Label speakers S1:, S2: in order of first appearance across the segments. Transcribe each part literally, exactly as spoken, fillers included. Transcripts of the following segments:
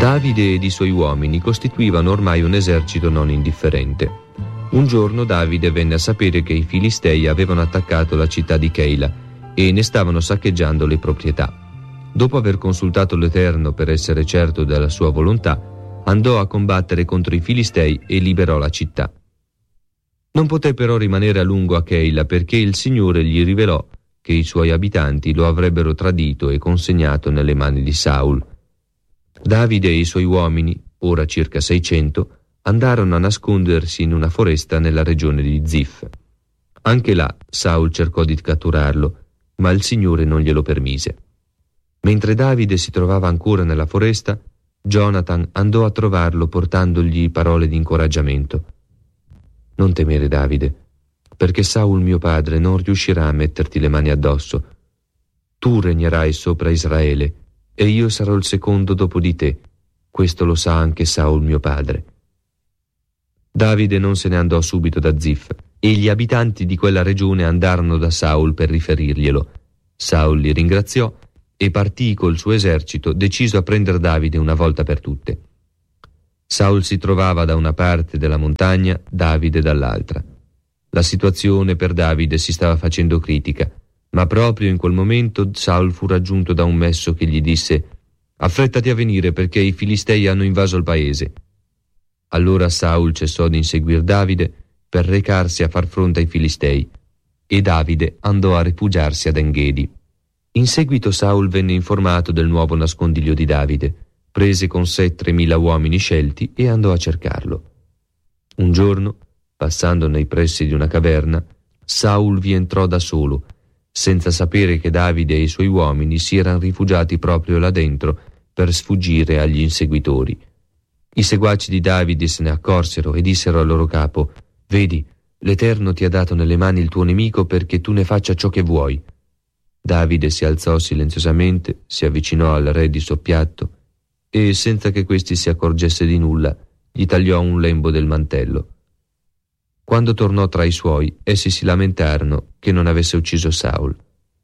S1: Davide ed i suoi uomini costituivano ormai un esercito non indifferente. Un giorno Davide venne a sapere che i Filistei avevano attaccato la città di Keila e ne stavano saccheggiando le proprietà. Dopo aver consultato l'Eterno per essere certo della sua volontà, andò a combattere contro i Filistei e liberò la città. Non poté però rimanere a lungo a Keila, perché il Signore gli rivelò che i suoi abitanti lo avrebbero tradito e consegnato nelle mani di Saul. Davide e i suoi uomini, ora circa seicento, andarono a nascondersi in una foresta nella regione di Zif. Anche là Saul cercò di catturarlo, ma il Signore non glielo permise. Mentre Davide si trovava ancora nella foresta, Jonathan andò a trovarlo portandogli parole di incoraggiamento. «Non temere, Davide, perché Saul mio padre non riuscirà a metterti le mani addosso. Tu regnerai sopra Israele e io sarò il secondo dopo di te. Questo lo sa anche Saul mio padre». Davide non se ne andò subito da Zif e gli abitanti di quella regione andarono da Saul per riferirglielo. Saul li ringraziò e partì col suo esercito, deciso a prendere Davide una volta per tutte. Saul si trovava da una parte della montagna, Davide dall'altra. La situazione per Davide si stava facendo critica, ma proprio in quel momento Saul fu raggiunto da un messo che gli disse: «Affrettati a venire perché i Filistei hanno invaso il paese». Allora Saul cessò di inseguir Davide per recarsi a far fronte ai Filistei, e Davide andò a rifugiarsi ad Engedi. In seguito Saul venne informato del nuovo nascondiglio di Davide, prese con sé tremila uomini scelti e andò a cercarlo. Un giorno, passando nei pressi di una caverna, Saul vi entrò da solo, senza sapere che Davide e i suoi uomini si erano rifugiati proprio là dentro per sfuggire agli inseguitori. I seguaci di Davide se ne accorsero e dissero al loro capo: «Vedi, l'Eterno ti ha dato nelle mani il tuo nemico perché tu ne faccia ciò che vuoi». Davide si alzò silenziosamente, si avvicinò al re di soppiatto e, senza che questi si accorgesse di nulla, gli tagliò un lembo del mantello. Quando tornò tra i suoi, essi si lamentarono che non avesse ucciso Saul.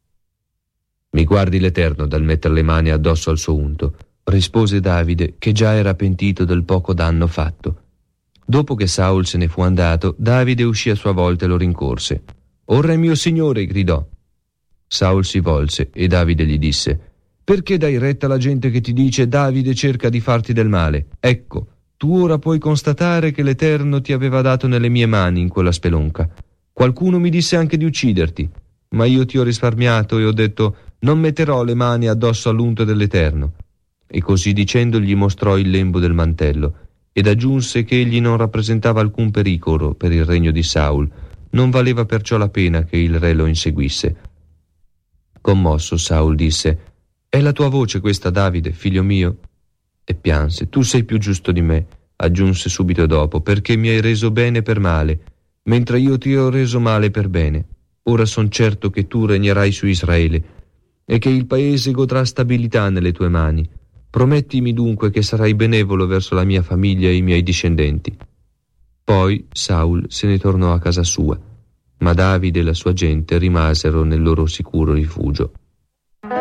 S1: «Mi guardi l'Eterno dal mettere le mani addosso al suo unto», rispose Davide, che già era pentito del poco danno fatto. Dopo che Saul se ne fu andato, Davide uscì a sua volta e lo rincorse. «O re mio signore!» gridò. Saul si volse e Davide gli disse: «Perché dai retta alla gente che ti dice Davide cerca di farti del male? Ecco, tu ora puoi constatare che l'Eterno ti aveva dato nelle mie mani in quella spelonca. Qualcuno mi disse anche di ucciderti, ma io ti ho risparmiato e ho detto: non metterò le mani addosso all'unto dell'Eterno». E così dicendo gli mostrò il lembo del mantello ed aggiunse che egli non rappresentava alcun pericolo per il regno di Saul, non valeva perciò la pena che il re lo inseguisse. Commosso Saul disse: «È la tua voce questa, Davide, figlio mio?» E pianse. «Tu sei più giusto di me», aggiunse subito dopo, «perché mi hai reso bene per male, mentre io ti ho reso male per bene. Ora son certo che tu regnerai su Israele e che il paese godrà stabilità nelle tue mani. Promettimi dunque che sarai benevolo verso la mia famiglia e i miei discendenti». Poi Saul se ne tornò a casa sua, ma Davide e la sua gente rimasero nel loro sicuro rifugio.